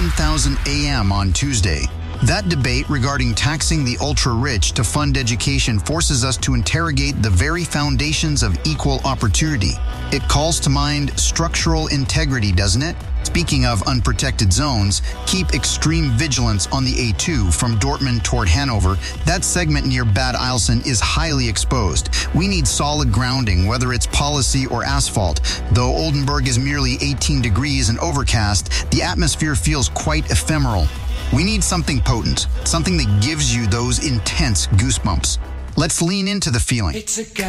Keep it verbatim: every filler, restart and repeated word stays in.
one thousand A M on Tuesday. That debate regarding taxing the ultra-rich to fund education forces us to interrogate the very foundations of equal opportunity. It calls to mind structural integrity, doesn't it? Speaking of unprotected zones, keep extreme vigilance on the A two from Dortmund toward Hanover. That segment near Bad Eilsen is highly exposed. We need solid grounding, whether it's policy or asphalt. Though Oldenburg is merely eighteen degrees and overcast, the atmosphere feels quite ephemeral. We need something potent, something that gives you those intense goosebumps. Let's lean into the feeling. It's a